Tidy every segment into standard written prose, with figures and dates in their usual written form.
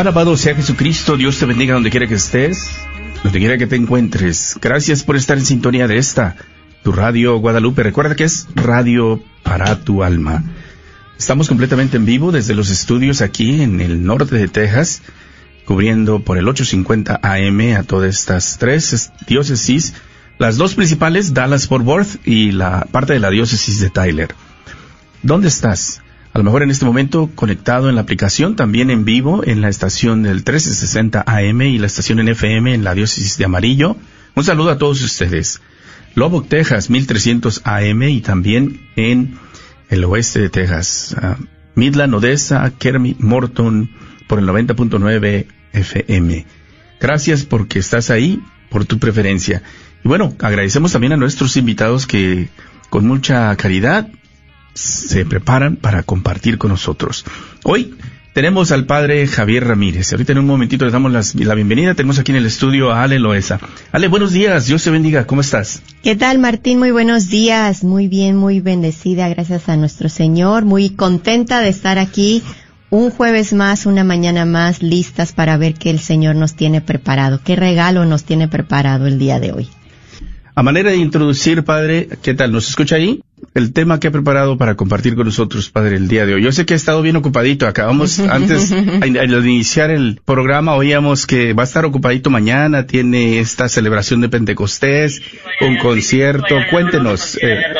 Alabado sea Jesucristo, Dios te bendiga donde quiera que estés, donde quiera que te encuentres. Gracias por estar en sintonía de esta, tu Radio Guadalupe. Recuerda que es radio para tu alma. Estamos completamente en vivo desde los estudios aquí en el norte de Texas, cubriendo por el 850 AM a todas estas tres diócesis, las dos principales, Dallas-Fort Worth y la parte de la diócesis de Tyler. ¿Dónde estás? A lo mejor en este momento conectado en la aplicación, también en vivo en la estación del 1360 AM y la estación en FM en la diócesis de Amarillo. Un saludo a todos ustedes. Lubbock, Texas, 1300 AM y también en el oeste de Texas. Midland, Odessa, Kermit, Morton por el 90.9 FM. Gracias porque estás ahí, por tu preferencia. Y bueno, agradecemos también a nuestros invitados que con mucha caridad se preparan para compartir con nosotros. Hoy tenemos al padre Javier Ramírez. Ahorita en un momentito le damos la bienvenida. Tenemos aquí en el estudio a Ale Loesa. Ale, buenos días. Dios te bendiga. ¿Cómo estás? ¿Qué tal, Martín? Muy buenos días. Muy bien, muy bendecida. Gracias a nuestro Señor. Muy contenta de estar aquí un jueves más, una mañana más, listas para ver qué el Señor nos tiene preparado. ¿Qué regalo nos tiene preparado el día de hoy? A manera de introducir, padre, ¿qué tal? ¿Nos escucha ahí? El tema que ha preparado para compartir con nosotros, padre, el día de hoy. Yo sé que ha estado bien ocupadito. Acabamos antes de iniciar el programa, oíamos que va a estar ocupadito mañana, tiene esta celebración de Pentecostés, un concierto. Cuéntenos,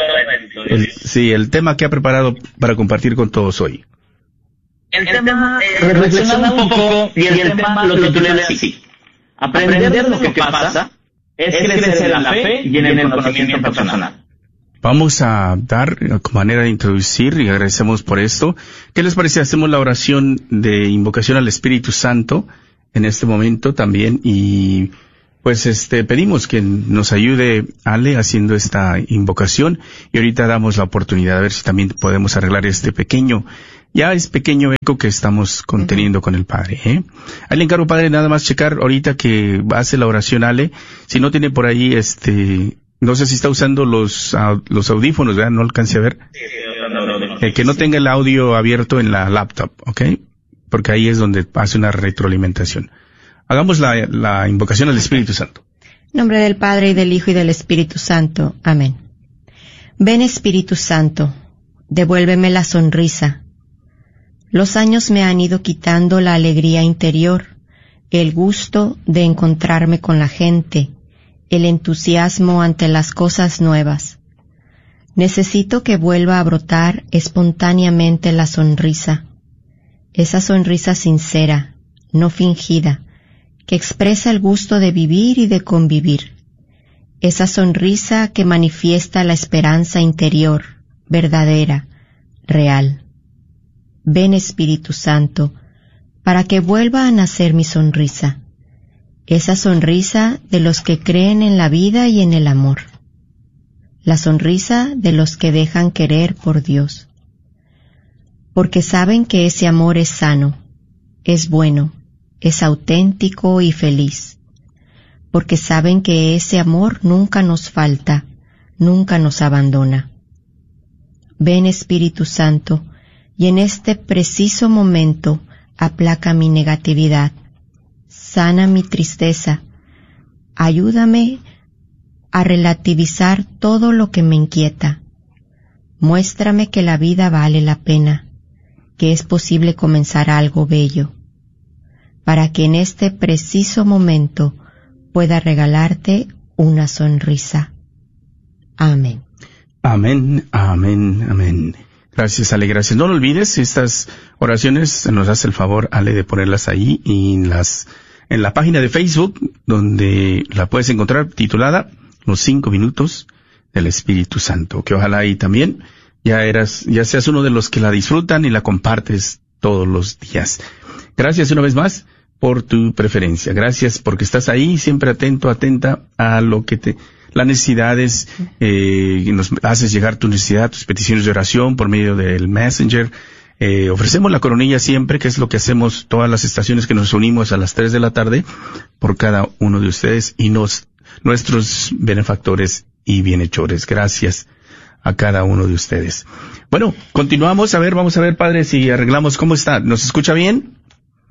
el tema que ha preparado para compartir con todos hoy. El tema, reflexionando un poco, y el tema lo titulé así: aprender lo que pasa es crecer en la fe y en el conocimiento personal. Vamos a dar como manera de introducir y agradecemos por esto. ¿Qué les parece? Hacemos la oración de invocación al Espíritu Santo en este momento también y pues pedimos que nos ayude Ale haciendo esta invocación y ahorita damos la oportunidad a ver si también podemos arreglar este pequeño eco que estamos conteniendo con el Padre, Ahí le encargo, Padre, nada más checar ahorita que hace la oración Ale, si no tiene por ahí no sé si está usando los audífonos, ¿verdad? No alcance a ver. Que no tenga el audio abierto en la laptop, ¿ok? Porque ahí es donde hace una retroalimentación. Hagamos la invocación al Espíritu Santo. En nombre del Padre, y del Hijo, y del Espíritu Santo. Amén. Ven, Espíritu Santo, devuélveme la sonrisa. Los años me han ido quitando la alegría interior, el gusto de encontrarme con la gente, el entusiasmo ante las cosas nuevas. Necesito que vuelva a brotar espontáneamente la sonrisa, esa sonrisa sincera, no fingida, que expresa el gusto de vivir y de convivir, esa sonrisa que manifiesta la esperanza interior, verdadera, real. Ven, Espíritu Santo, para que vuelva a nacer mi sonrisa, esa sonrisa de los que creen en la vida y en el amor, la sonrisa de los que dejan querer por Dios, porque saben que ese amor es sano, es bueno, es auténtico y feliz, porque saben que ese amor nunca nos falta, nunca nos abandona. Ven, Espíritu Santo, y en este preciso momento aplaca mi negatividad, sana mi tristeza, ayúdame a relativizar todo lo que me inquieta. Muéstrame que la vida vale la pena, que es posible comenzar algo bello, para que en este preciso momento pueda regalarte una sonrisa. Amén. Amén, amén, amén. Gracias, Ale, gracias. No lo olvides, estas oraciones nos hace el favor, Ale, de ponerlas ahí y en la página de Facebook, donde la puedes encontrar titulada Los 5 minutos del Espíritu Santo, que ojalá ahí también ya seas uno de los que la disfrutan y la compartes todos los días. Gracias una vez más por tu preferencia. Gracias porque estás ahí siempre atenta a lo que las necesidades, nos haces llegar tu necesidad, tus peticiones de oración por medio del Messenger. Ofrecemos la coronilla siempre, que es lo que hacemos todas las estaciones que nos unimos a las 3 de la tarde por cada uno de ustedes y nuestros benefactores y bienhechores. Gracias a cada uno de ustedes. Bueno, continuamos. Vamos a ver, Padre, si arreglamos. ¿Cómo está? ¿Nos escucha bien?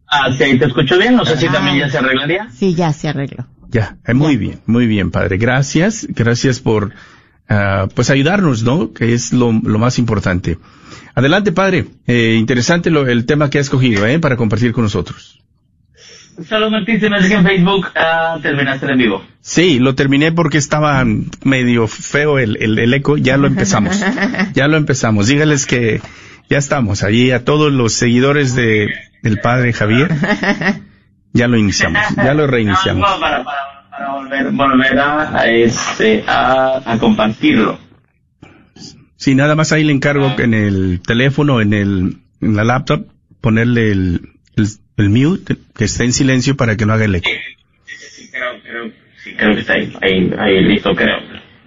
Ah, sí, te escucho bien, no sé si también ya se arreglaría. Sí, ya se arregló. Ya, muy bien, padre. Gracias por pues ayudarnos, ¿no? Que es lo más importante. Adelante, padre. Interesante el tema que ha escogido, para compartir con nosotros. Solo Martín, se me hace que en Facebook terminaste el en vivo. Sí, lo terminé porque estaba medio feo el eco. Ya lo empezamos. Dígales que ya estamos ahí a todos los seguidores del padre Javier. Ya lo iniciamos, ya lo reiniciamos. No, para volver a compartirlo. Sí, nada más ahí le encargo que en el teléfono, en la laptop, ponerle el mute, que esté en silencio para que no haga el eco. Sí, creo que está ahí listo, creo.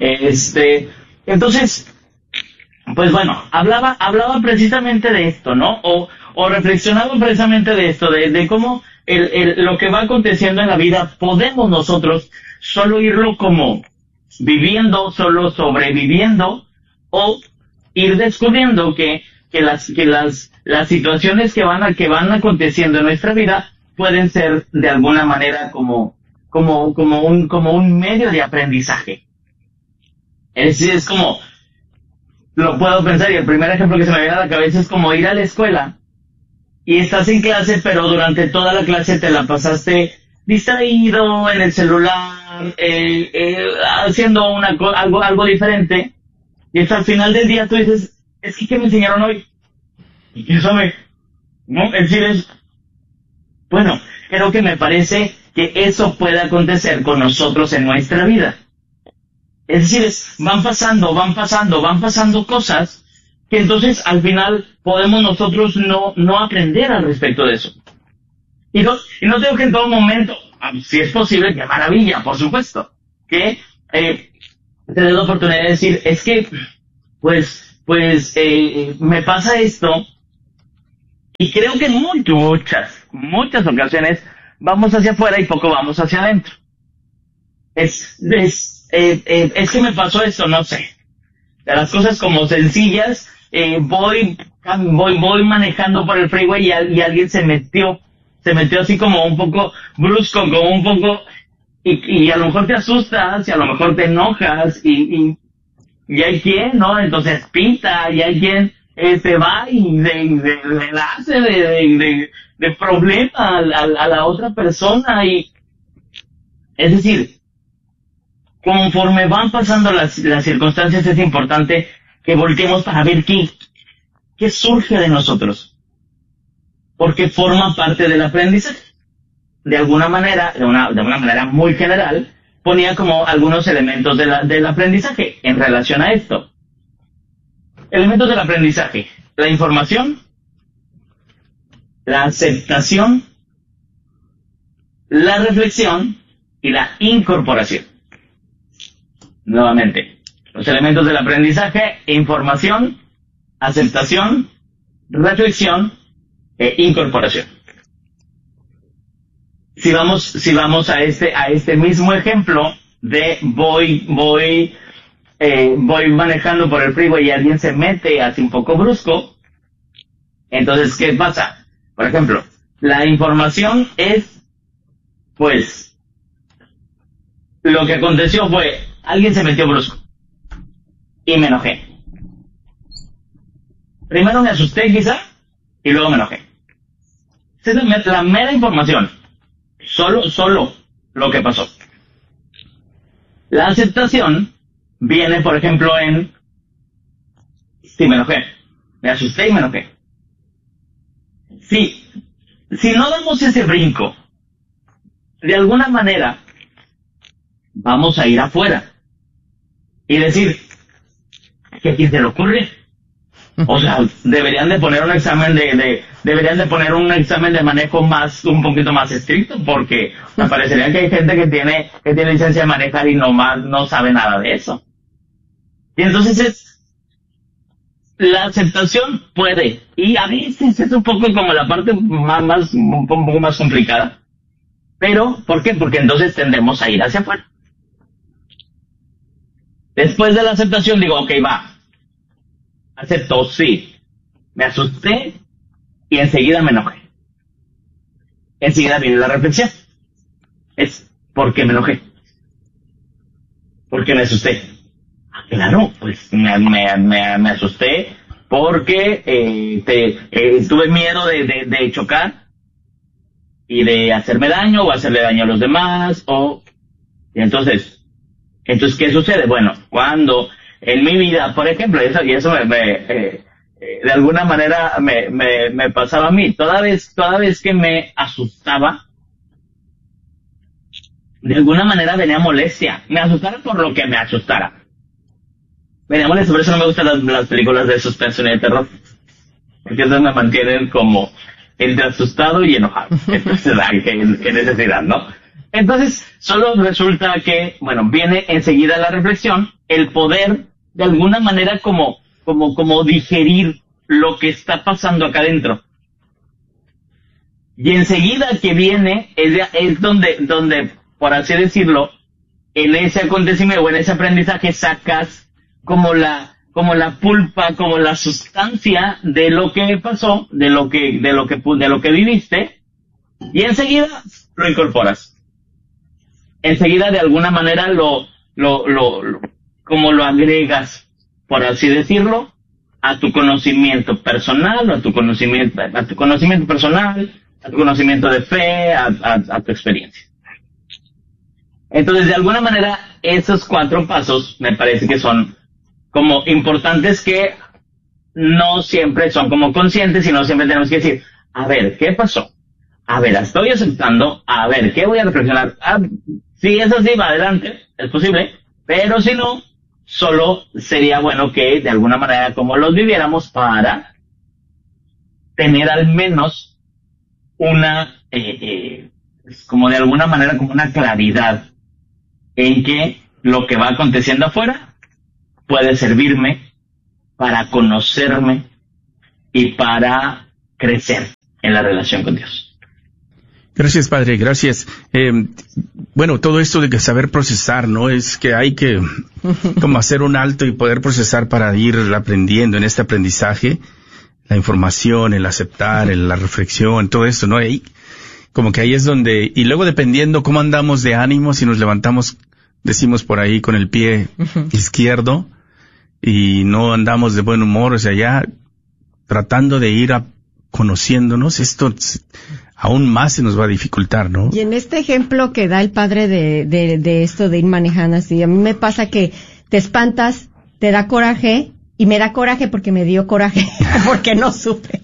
Entonces, pues bueno, hablaba precisamente de esto, ¿no? O reflexionaba precisamente de esto, de cómo lo que va aconteciendo en la vida, podemos nosotros solo irlo como viviendo, solo sobreviviendo, o ir descubriendo que las situaciones que van aconteciendo en nuestra vida pueden ser de alguna manera como un medio de aprendizaje. Es como, lo puedo pensar, y el primer ejemplo que se me viene a la cabeza es como ir a la escuela y estás en clase, pero durante toda la clase te la pasaste distraído en el celular, haciendo algo diferente, y hasta al final del día tú dices, es que ¿qué me enseñaron hoy? Y eso ¿no? Es decir, bueno, creo que me parece que eso puede acontecer con nosotros en nuestra vida. Es decir, van pasando cosas que entonces al final podemos nosotros no aprender al respecto de eso. Y no tengo que en todo momento, si es posible, qué maravilla, por supuesto, que tener la oportunidad de decir, es que, pues, me pasa esto, y creo que en muchas ocasiones vamos hacia afuera y poco vamos hacia adentro. Es que me pasó esto, no sé. De las cosas como sencillas, voy manejando por el freeway y alguien se metió así como un poco brusco, como un poco, y a lo mejor te asustas, y a lo mejor te enojas, y hay quien, ¿no? Entonces pinta, y hay quien se va y le hace de problema a la otra persona, y es decir, conforme van pasando las circunstancias, es importante que volteemos para ver qué surge de nosotros, porque forma parte del aprendizaje. De alguna manera, de una manera muy general, ponía como algunos elementos del aprendizaje en relación a esto. Elementos del aprendizaje: la información, la aceptación, la reflexión y la incorporación. Nuevamente, los elementos del aprendizaje: información, aceptación, reflexión e incorporación. Si vamos a este mismo ejemplo de voy manejando por el freeway y alguien se mete así un poco brusco, entonces, ¿qué pasa? Por ejemplo, la información es, pues, lo que aconteció fue, alguien se metió brusco y me enojé. Primero me asusté quizá y luego me enojé. Esa es la mera información. Solo lo que pasó. La aceptación viene, por ejemplo, en sí, me enojé, me asusté y me enojé. Si no damos ese brinco, de alguna manera vamos a ir afuera y decir, ¿qué a quién se le ocurre? O sea, deberían de poner un examen de manejo un poquito más estricto, porque me parecería que hay gente que tiene licencia de manejar y no sabe nada de eso. Y entonces la aceptación puede, y a veces es un poco como la parte un poco más complicada. Pero, ¿por qué? Porque entonces tendemos a ir hacia afuera. Después de la aceptación digo, ok, va. Acepto, sí. Me asusté y enseguida me enojé. enseguida viene la reflexión. Es ¿por qué me enojé? ¿Por qué me asusté? Claro, pues me asusté porque tuve miedo de chocar y de hacerme daño o hacerle daño a los demás. Y entonces, ¿qué sucede? Bueno, cuando en mi vida, por ejemplo, eso de alguna manera me pasaba a mí, toda vez que me asustaba, de alguna manera venía molestia. Me asustara por lo que me asustara. Venía molestia, por eso no me gustan las películas de suspenso ni de terror. Porque esas me mantienen como entre asustado y enojado. Entonces, qué necesidad, ¿no? Entonces, solo resulta que, bueno, viene enseguida la reflexión, el poder, de alguna manera, como digerir lo que está pasando acá adentro. Y enseguida que viene, es donde, por así decirlo, en ese acontecimiento o en ese aprendizaje sacas como la pulpa, como la sustancia de lo que pasó, de lo que viviste, y enseguida lo incorporas. Enseguida de alguna manera como lo agregas, por así decirlo, a tu conocimiento personal, a tu conocimiento personal, a tu conocimiento de fe, a tu experiencia. Entonces, de alguna manera, esos 4 pasos me parece que son como importantes, que no siempre son como conscientes, sino siempre tenemos que decir, a ver, ¿qué pasó? A ver, estoy aceptando, a ver, ¿qué voy a reflexionar? Si es así, va adelante, es posible, pero si no, solo sería bueno que de alguna manera como los viviéramos para tener al menos una, como de alguna manera como una claridad en que lo que va aconteciendo afuera puede servirme para conocerme y para crecer en la relación con Dios. Gracias, Padre, gracias. Bueno, todo esto de que saber procesar, ¿no? Es que hay que como hacer un alto y poder procesar para ir aprendiendo en este aprendizaje, la información, el aceptar, la reflexión, todo esto, ¿no? Ahí, como que ahí es donde, y luego dependiendo cómo andamos de ánimo, si nos levantamos, decimos por ahí, con el pie izquierdo, y no andamos de buen humor, o sea, ya tratando de ir conociéndonos, esto aún más se nos va a dificultar, ¿no? Y en este ejemplo que da el padre de esto de ir manejando así, a mí me pasa que te espantas, te da coraje, y me da coraje porque me dio coraje, porque no supe.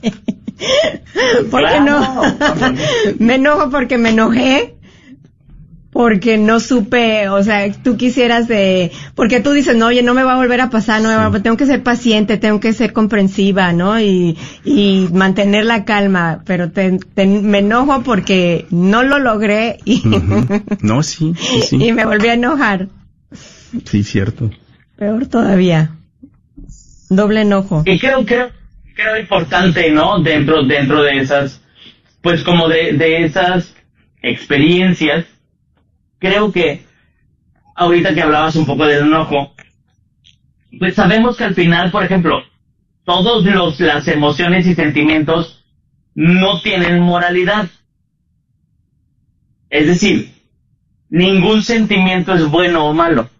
Porque no, me enojo porque me enojé, porque no supe, o sea, tú quisieras porque tú dices, no, oye, no me va a volver a pasar, tengo que ser paciente, tengo que ser comprensiva, ¿no? Y mantener la calma, pero me enojo porque no lo logré y, no, sí. Y me volví a enojar. Sí, cierto. Peor todavía. Doble enojo. Y creo importante, ¿no? Dentro de esas, pues como de esas experiencias, creo que ahorita que hablabas un poco del enojo, pues sabemos que al final, por ejemplo, todas las emociones y sentimientos no tienen moralidad. Es decir, ningún sentimiento es bueno o malo.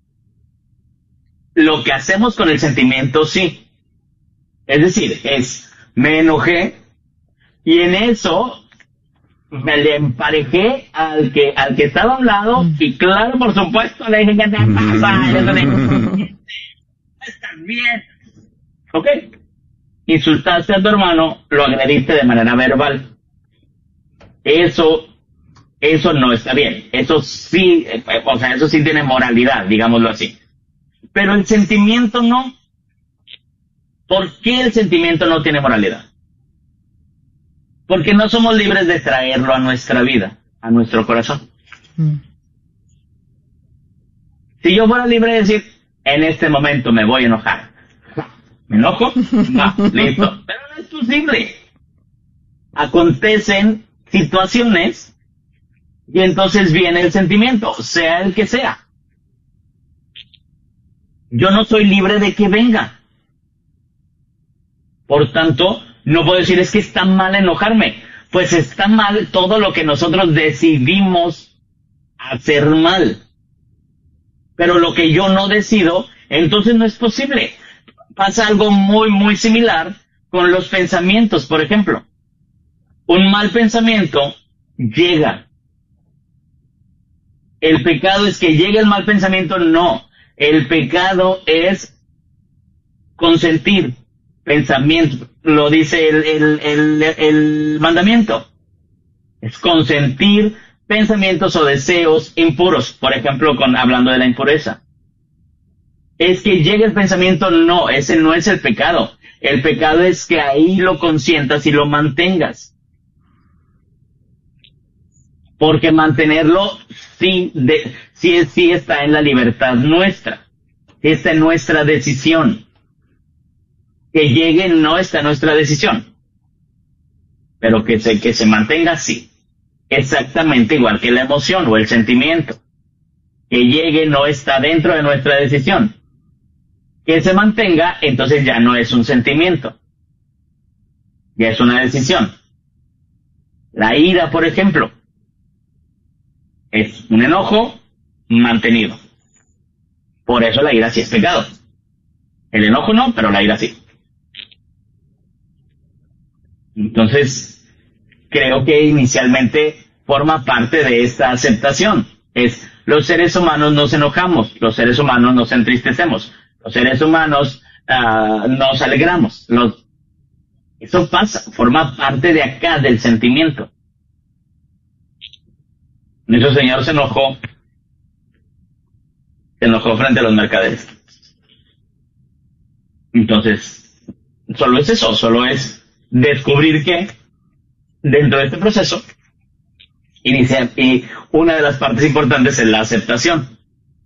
Lo que hacemos con el sentimiento, sí. Es decir, me enojé y en eso me le emparejé al que estaba a un lado y claro, por supuesto, le dije, ¿qué te pasa? Estás bien. ¿Ok? Insultaste a tu hermano, lo agrediste de manera verbal. Eso no está bien. Eso sí, eso sí tiene moralidad, digámoslo así. Pero el sentimiento no. ¿Por qué el sentimiento no tiene moralidad? Porque no somos libres de traerlo a nuestra vida, a nuestro corazón. Si yo fuera libre de decir, en este momento me voy a enojar, ¿me enojo? No, listo. Pero no es posible. Acontecen situaciones y entonces viene el sentimiento, sea el que sea. Yo no soy libre de que venga. Por tanto, no puedo decir es que está mal enojarme, pues está mal todo lo que nosotros decidimos hacer mal. Pero lo que yo no decido, entonces no es posible. Pasa algo muy, muy similar con los pensamientos, por ejemplo. Un mal pensamiento llega. ¿El pecado es que llegue el mal pensamiento? No. El pecado es consentir pensamientos. Lo dice el mandamiento. Es consentir pensamientos o deseos impuros. Por ejemplo, hablando de la impureza. Es que llegue el pensamiento, no, ese no es el pecado. El pecado es que ahí lo consientas y lo mantengas. Porque mantenerlo sí está en la libertad nuestra. Está en nuestra decisión. Que llegue no está en nuestra decisión. Pero que se mantenga sí. Exactamente igual que la emoción o el sentimiento. Que llegue no está dentro de nuestra decisión. Que se mantenga, entonces ya no es un sentimiento. Ya es una decisión. La ira, por ejemplo, es un enojo mantenido. Por eso la ira sí es pecado. El enojo no, pero la ira sí. Entonces, creo que inicialmente forma parte de esta aceptación. Los seres humanos nos enojamos, los seres humanos nos entristecemos, los seres humanos nos alegramos. Eso pasa, forma parte de acá, del sentimiento. Nuestro Señor se enojó frente a los mercaderes. Entonces, solo es eso, solo es descubrir que dentro de este proceso y una de las partes importantes es la aceptación.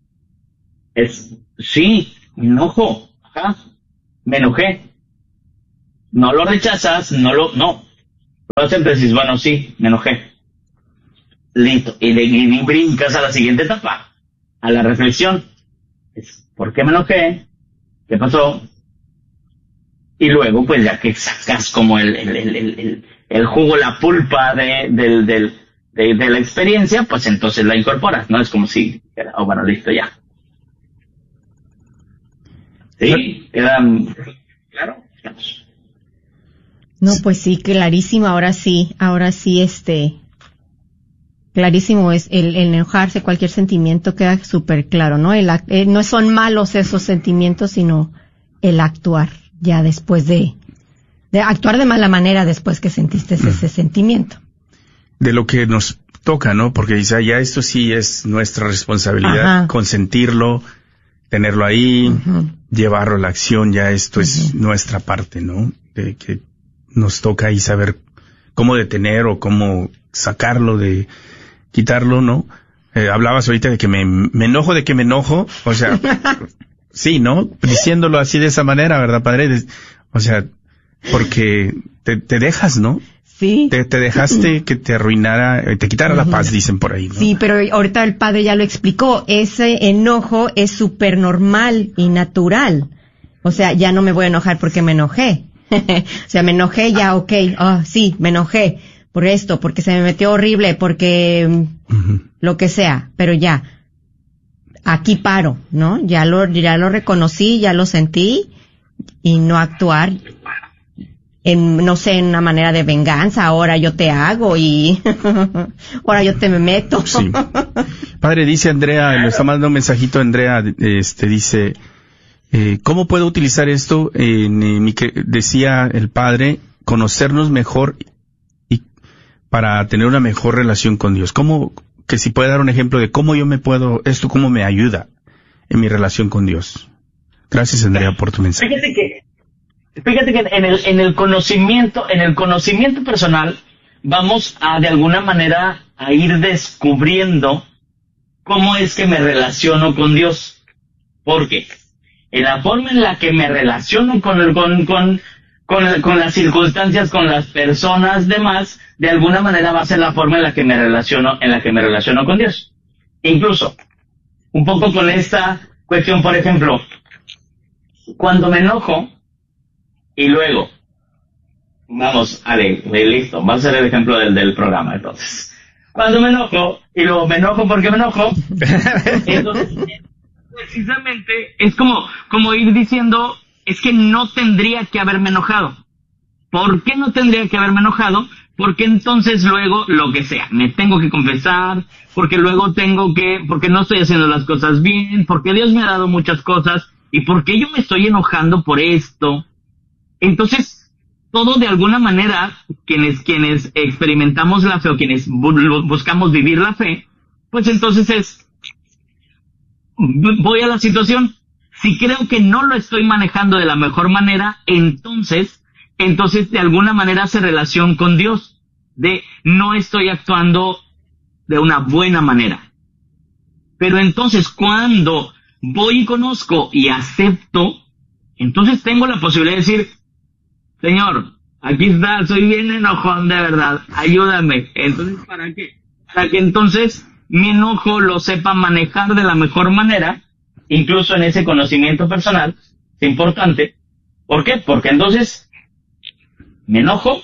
Sí, me enojo, me enojé. No lo rechazas, no. Lo aceptas y dices, bueno, sí, me enojé. Listo. Y brincas a la siguiente etapa, a la reflexión. ¿Por qué me enojé? ¿Qué pasó? Y luego, pues ya que sacas como el jugo, la pulpa de la experiencia, pues entonces la incorporas, ¿no? Es como si, bueno, listo, ya. ¿Sí? ¿Queda claro? No, pues sí, clarísimo, ahora sí, clarísimo es el enojarse, cualquier sentimiento queda súper claro, ¿no? No son malos esos sentimientos, sino el actuar ya después de actuar de mala manera después que sentiste ese sentimiento. De lo que nos toca, ¿no? Porque dice, ya esto sí es nuestra responsabilidad, consentirlo, tenerlo ahí, llevarlo a la acción, ya esto es nuestra parte, ¿no? De que nos toca ahí saber cómo detener o cómo sacarlo, de quitarlo, ¿no? Hablabas ahorita de que me enojo de que me enojo, o sea, sí, ¿no? Diciéndolo así de esa manera, ¿verdad, padre? O sea, porque te dejas, ¿no? Sí. Te dejaste que te arruinara, te quitara la paz, dicen por ahí, ¿no? Sí, pero ahorita el padre ya lo explicó. Ese enojo es súper normal y natural. O sea, ya no me voy a enojar porque me enojé. O sea, me enojé ya, sí, me enojé por esto, porque se me metió horrible, porque lo que sea, pero ya. Aquí paro, ¿no? Ya lo reconocí, ya lo sentí, y no actuar en una manera de venganza. Ahora yo te hago y ahora yo te me meto. Sí. Padre, dice Andrea, nos está mandando un mensajito Andrea, dice, ¿cómo puedo utilizar esto? Decía el padre, conocernos mejor y para tener una mejor relación con Dios. ¿Cómo, que si puede dar un ejemplo de cómo cómo me ayuda en mi relación con Dios? Gracias, Andrea, por tu mensaje. Fíjate que en el conocimiento personal vamos a de alguna manera a ir descubriendo cómo es que me relaciono con Dios. ¿Por qué? En la forma en la que me relaciono con las circunstancias, con las personas demás, de alguna manera va a ser la forma en la que me relaciono con Dios. Incluso, un poco con esta cuestión, por ejemplo, cuando me enojo y luego Vamos, Ale, listo, va a ser el ejemplo del programa, entonces. Cuando me enojo, y luego me enojo porque me enojo, entonces, precisamente, es como ir diciendo, es que no tendría que haberme enojado. ¿Por qué no tendría que haberme enojado? Porque entonces luego, lo que sea, me tengo que confesar, porque luego porque no estoy haciendo las cosas bien, porque Dios me ha dado muchas cosas, y porque yo me estoy enojando por esto. Entonces, todo de alguna manera, quienes experimentamos la fe o quienes buscamos vivir la fe, pues entonces voy a la situación. Si creo que no lo estoy manejando de la mejor manera, entonces de alguna manera hace relación con Dios, de no estoy actuando de una buena manera. Pero entonces cuando voy y conozco y acepto, entonces tengo la posibilidad de decir, Señor, aquí está, soy bien enojón de verdad, ayúdame. Entonces, ¿para qué? Para que entonces mi enojo lo sepa manejar de la mejor manera, incluso en ese conocimiento personal, es importante. ¿Por qué? Porque entonces me enojo,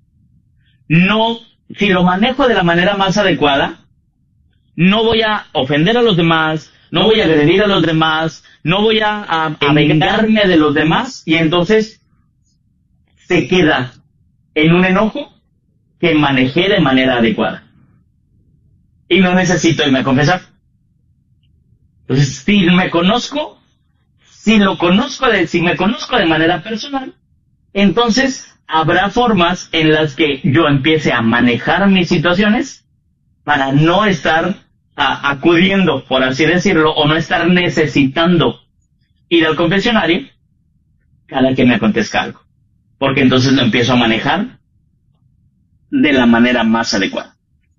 si lo manejo de la manera más adecuada, no voy a ofender a los demás, no voy a agredir a los demás, no voy a vengarme de los demás, y entonces se queda en un enojo que manejé de manera adecuada. Y no necesito irme a confesar. Entonces, si me conozco de manera personal, entonces habrá formas en las que yo empiece a manejar mis situaciones para no estar acudiendo, por así decirlo, o no estar necesitando ir al confesionario cada que me acontezca algo. Porque entonces lo empiezo a manejar de la manera más adecuada.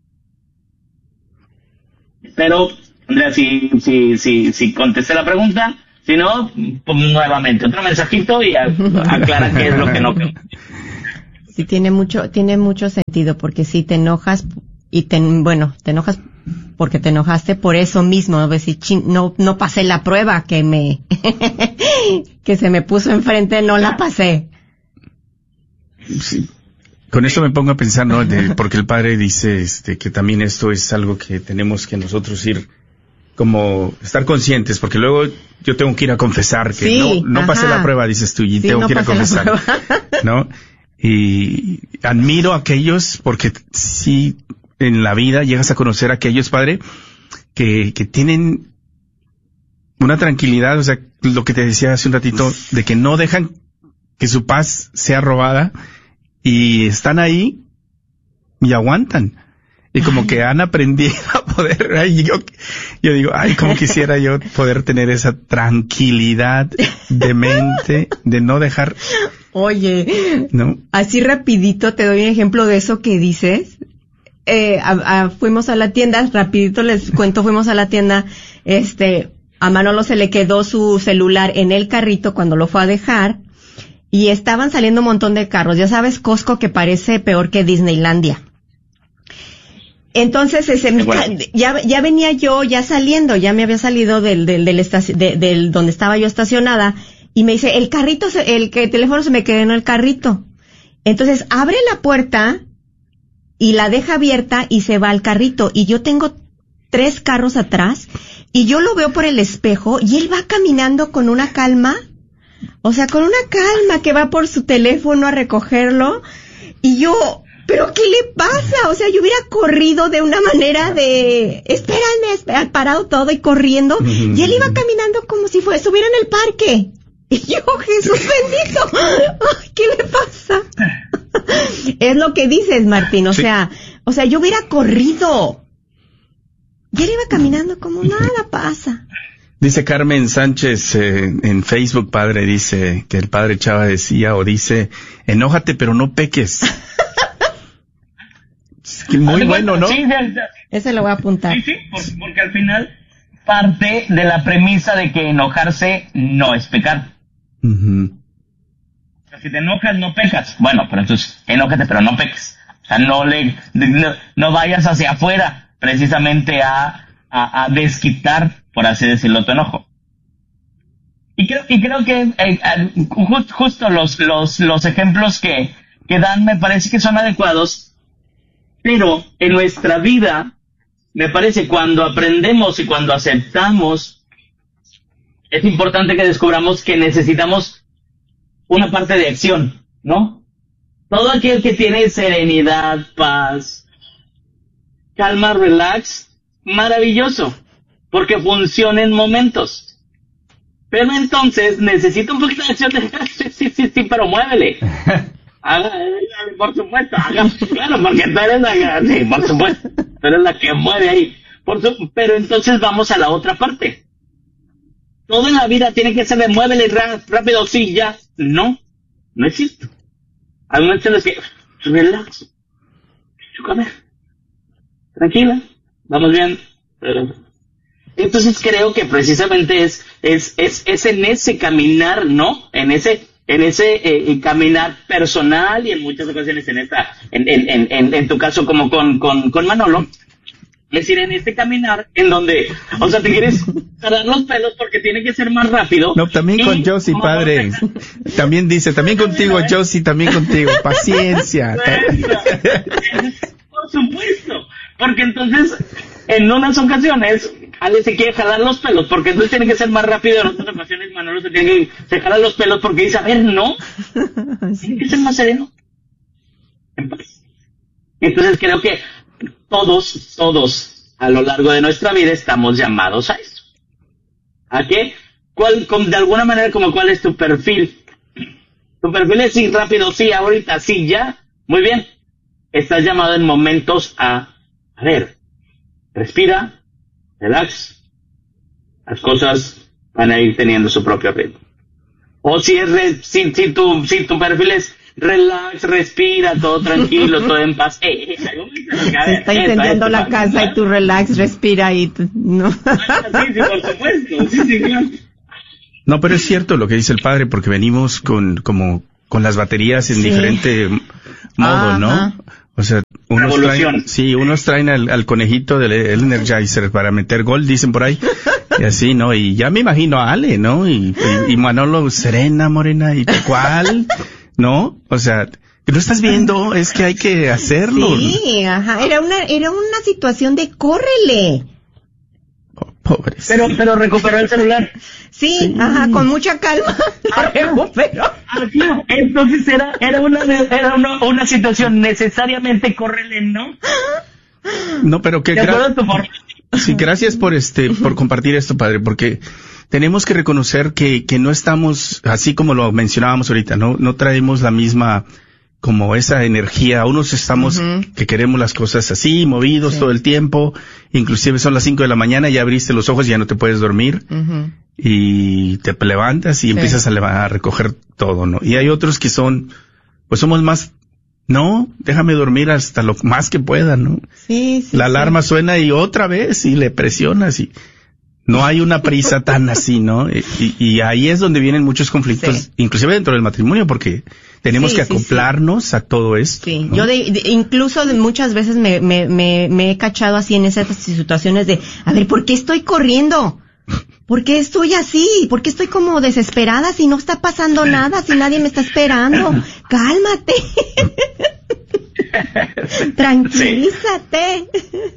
Espero, Andrea, si contesté la pregunta. Si no, pues nuevamente, otro mensajito y aclara qué es lo que no creo. Sí, tiene mucho sentido, porque si te enojas te enojas porque te enojaste por eso mismo, no pasé la prueba que que se me puso enfrente, no la pasé. Sí. Con esto me pongo a pensar, ¿no? Porque el padre dice que también esto es algo que tenemos que nosotros ir como estar conscientes, porque luego yo tengo que ir a confesar que sí, no pasé la prueba, dices tú, y tengo que ir a confesar, ¿no? Y admiro a aquellos, porque sí, en la vida llegas a conocer a aquellos, padre, que tienen una tranquilidad, o sea, lo que te decía hace un ratito, de que no dejan que su paz sea robada, y están ahí y aguantan. Y como que han aprendido a poder, yo digo, como quisiera yo poder tener esa tranquilidad de mente, de no dejar. Oye, ¿no? Así rapidito te doy un ejemplo de eso que dices. Fuimos a la tienda, rapidito les cuento, fuimos a la tienda, a Manolo se le quedó su celular en el carrito cuando lo fue a dejar, y estaban saliendo un montón de carros. Ya sabes, Costco, que parece peor que Disneylandia. Entonces, ya venía yo ya saliendo, ya me había salido del donde estaba yo estacionada, y me dice, el teléfono se me quedó en el carrito. Entonces, abre la puerta y la deja abierta y se va al carrito, y yo tengo 3 carros atrás, y yo lo veo por el espejo, y él va caminando con una calma, que va por su teléfono a recogerlo, y yo, ¿pero qué le pasa? O sea, yo hubiera corrido de una manera de, espérame, parado todo y corriendo, y él iba caminando como si estuviera en el parque. Y yo, Jesús bendito, ay, ¿qué le pasa? Es lo que dices, Martín, o sea, yo hubiera corrido. Y él iba caminando como nada pasa. Dice Carmen Sánchez en Facebook, padre, dice que el padre Chava dice, enójate pero no peques. Muy bueno, ¿no? Sí, ese lo voy a apuntar. Sí, porque al final parte de la premisa de que enojarse no es pecar. Uh-huh. Si te enojas, no pecas. Bueno, pero entonces, enójate pero no peques. O sea, no vayas hacia afuera precisamente a desquitar, por así decirlo, tu enojo. Y creo que justo los ejemplos que me parece que son adecuados, pero en nuestra vida, me parece, cuando aprendemos y cuando aceptamos, es importante que descubramos que necesitamos una parte de acción, ¿no? Todo aquel que tiene serenidad, paz, calma, relax, maravilloso, porque funciona en momentos. Pero entonces necesita un poquito de acción. Sí, pero muévele. Por supuesto, claro, porque tú eres sí, por supuesto, tú eres la que mueve ahí. Pero entonces vamos a la otra parte. Todo en la vida tiene que ser de muévele rápido, sí, ya. No es cierto. Hay momentos en los que, relax, tranquila, vamos bien. Entonces creo que precisamente es en ese caminar, ¿no? En ese caminar personal, y en muchas ocasiones en tu caso como con Manolo, es decir, en este caminar en donde, o sea, te quieres jalar los pelos porque tiene que ser más rápido. No, también con Josie, padre. También dice, también contigo, Josie, también contigo. Paciencia. Por supuesto, porque entonces, en unas ocasiones, Ale se quiere jalar los pelos porque entonces tiene que ser más rápido. En otras ocasiones, Manolo se jala los pelos porque dice, a ver, no, tiene que ser más sereno. En paz. Entonces creo que todos, a lo largo de nuestra vida estamos llamados a eso. ¿A qué? De alguna manera, como cuál es tu perfil. Tu perfil es sí, rápido, sí, ahorita, sí, ya. Muy bien. Estás llamado en momentos a ver, respira, relax. Las cosas van a ir teniendo su propio ritmo. O si tu perfil es relax, respira, todo tranquilo, todo en paz. Se está incendiando la casa y tú relax, respira y no. Sí, por supuesto. Sí, claro. No, pero es cierto lo que dice el padre, porque venimos con las baterías en diferente modo, ¿no? O sea, unos traen al conejito del Energizer para meter gol, dicen por ahí. Y así, ¿no? Y ya me imagino a Ale, ¿no? Y Manolo, serena, morena, ¿y cuál? ¿No? O sea, ¿no estás viendo? Es que hay que hacerlo. Sí, ajá. Era una situación de córrele. Oh, pobres. Pero recuperó el celular. Sí, ajá, con mucha calma. Lo recuperó. Entonces era una situación necesariamente córrele, ¿no? No, pero qué sí, gracias por compartir esto, padre, porque tenemos que reconocer que no estamos, así como lo mencionábamos ahorita, no traemos la misma, como esa energía. Unos estamos que queremos las cosas así, movidos todo el tiempo, inclusive son las 5 de la mañana, ya abriste los ojos y ya no te puedes dormir, y te levantas y empiezas a recoger todo, ¿no? Y hay otros que somos más, no, déjame dormir hasta lo más que pueda, ¿no? Sí. La alarma suena y otra vez, y le presionas y no hay una prisa tan así, ¿no? Y ahí es donde vienen muchos conflictos, inclusive dentro del matrimonio, porque tenemos que acoplarnos a todo esto. Sí, ¿no? Yo incluso muchas veces me he cachado así en esas situaciones de, a ver, ¿por qué estoy corriendo? ¿Por qué estoy así? ¿Por qué estoy como desesperada si no está pasando nada, si nadie me está esperando? Cálmate. Tranquilízate.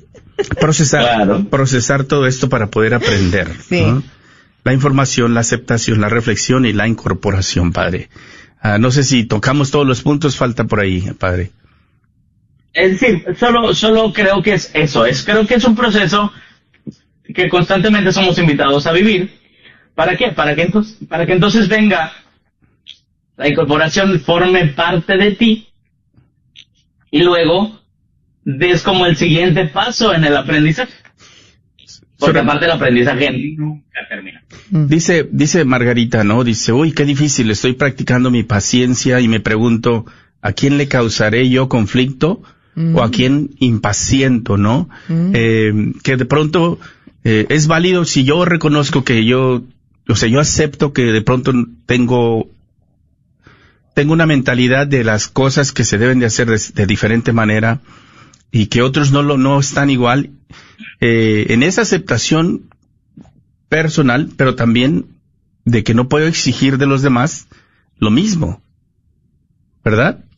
Procesar todo esto para poder aprender, ¿no? La información, la aceptación, la reflexión y la incorporación, padre. No sé si tocamos todos los puntos, falta por ahí, padre. Sí, solo creo que es eso, creo que es un proceso que constantemente somos invitados a vivir. ¿Para qué? Para que entonces venga la incorporación, forme parte de ti, y luego des como el siguiente paso en el aprendizaje. Porque aparte el aprendizaje nunca termina. Dice Margarita, ¿no? Dice, uy, qué difícil, estoy practicando mi paciencia y me pregunto, ¿a quién le causaré yo conflicto? ¿O a quién impaciento, no? Que de pronto es válido si yo reconozco que yo acepto que de pronto tengo una mentalidad de las cosas que se deben de hacer de diferente manera, y que otros no están igual, en esa aceptación personal, pero también de que no puedo exigir de los demás lo mismo, ¿verdad?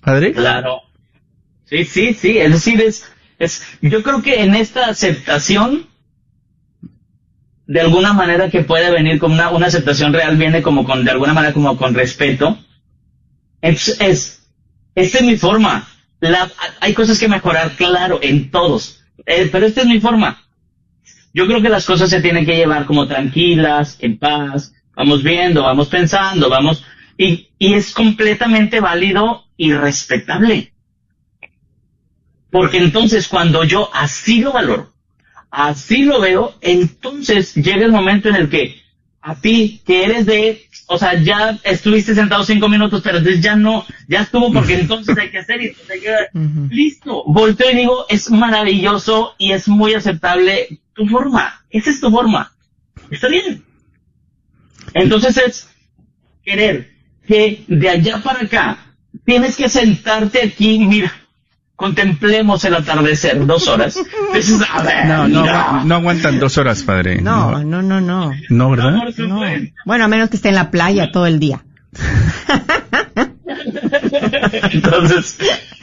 padre. Claro. Sí. Es decir, yo creo que en esta aceptación, de alguna manera que puede venir como una aceptación real, viene como de alguna manera como con respeto. Esta es mi forma. Hay cosas que mejorar, claro, en todos. Pero esta es mi forma. Yo creo que las cosas se tienen que llevar como tranquilas, en paz. Vamos viendo, vamos pensando, y es completamente válido y respetable. Porque entonces cuando yo así lo valoro, así lo veo, entonces llega el momento en el que a ti, que eres ya estuviste sentado 5 minutos, pero entonces ya estuvo, porque entonces hay que hacer y entonces hay que... Listo, volteo y digo, es maravilloso y es muy aceptable tu forma, esa es tu forma, está bien. Entonces es querer que de allá para acá tienes que sentarte aquí, mira, contemplemos el atardecer 2 horas. Entonces, a ver, no aguantan 2 horas, padre. No. No, ¿verdad? No. Bueno, a menos que esté en la playa todo el día. Entonces,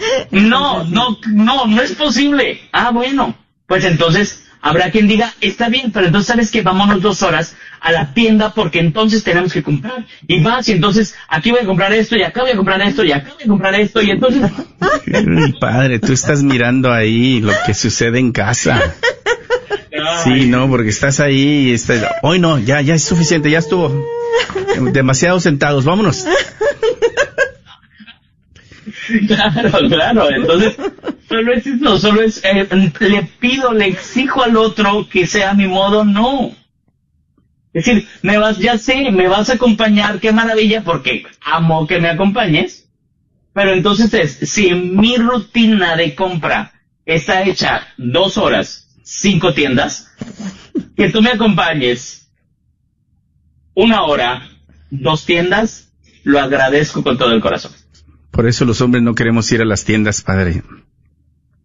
no es posible. Bueno, pues entonces habrá quien diga, está bien, pero entonces sabes que vámonos 2 horas a la tienda porque entonces tenemos que comprar. Y vas y entonces aquí voy a comprar esto y acá voy a comprar esto y acá voy a comprar esto y entonces... Mi padre, tú estás mirando ahí lo que sucede en casa. Sí, no, porque estás ahí y hoy no, ya es suficiente, ya estuvo. Demasiado sentados, vámonos. Claro, entonces solo es eso, le exijo al otro que sea a mi modo, no. Es decir, me vas a acompañar, qué maravilla, porque amo que me acompañes, pero entonces si mi rutina de compra está hecha 2 horas, 5 tiendas, que tú me acompañes 1 hora, 2 tiendas, lo agradezco con todo el corazón. Por eso los hombres no queremos ir a las tiendas, padre.